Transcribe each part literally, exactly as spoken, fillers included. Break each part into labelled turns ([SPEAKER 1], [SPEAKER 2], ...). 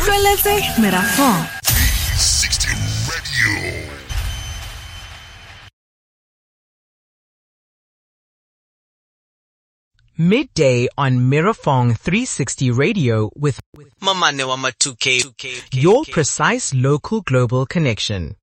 [SPEAKER 1] Utlweletse Merafong.
[SPEAKER 2] three sixty Radio.
[SPEAKER 3] Midday on Merafong three sixty Radio with
[SPEAKER 4] Mamane wa ma two K.
[SPEAKER 3] your precise local global connection.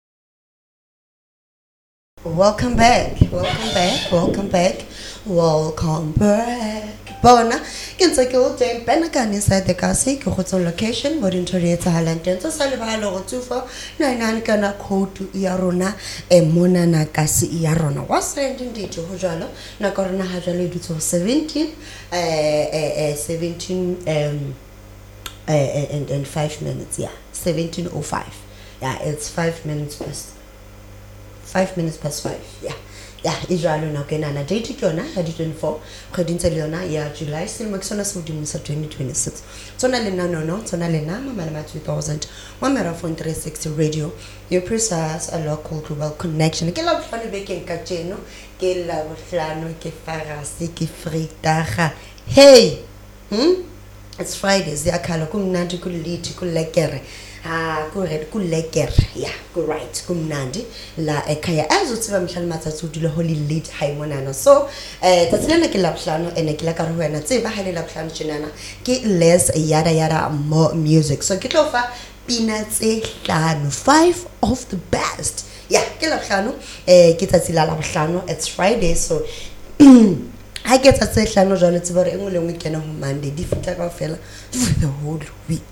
[SPEAKER 5] Welcome back, welcome back, welcome back, welcome back. Bona, ke ntse ke o teng Penakane inside the Kasi ke go tsong location mo dintho di etsahalang teng tse sa le ba lo go tsufa nine nine kana code ya rona e mona na Kasi ya rona wa sending dito go jalo na ka rona ha jalo ditso seventeen eh eh seventeen um eh and and five minutes, yeah, seventeen oh five, yeah, it's five minutes past five minutes past five, yeah. Yeah, Israel na kena na date ke yona ya di twenty-four kgweding tse le yona ya July selemo ke sona se modimo sa twenty twenty-six. Tsona le nna no no tsona le nna mama le ma two thousand wa Merafong three sixty Radio, your precise a local global connection. Ke la bofane bekeng ka tseno ke la bohlano ke farasi ke fritaga. Hey, hmm? It's Fridays, ya khala kumnandi kuliti kulekere. Ah, correct, ku lekker. Yeah, go right, kumnandi la ekhaya azotsiba mhlali matsatsi udile holy late high monana. So, eh tatsilena ke laphlano ene ke la ka ruena tseba ha le laphlano tjenana ke less yada yada more music. So ke tlo fa pina tse hlano, five of the best. Yeah, ke laphlano eh ke tatsila laphlano, it's Friday, so I get a tse hlano jalo tseba re engwe le ngwe kena ho Monday di fita ka fela for the whole week.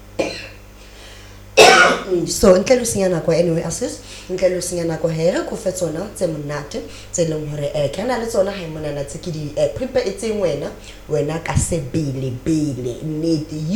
[SPEAKER 5] So ntle lo senya nako anyway assist ntle lo senya nako here go fe tsona tse monate tse leng hore eh kana le tsona ha imonana tse ke di prepare etseng wena wena ka se bele bele nnete.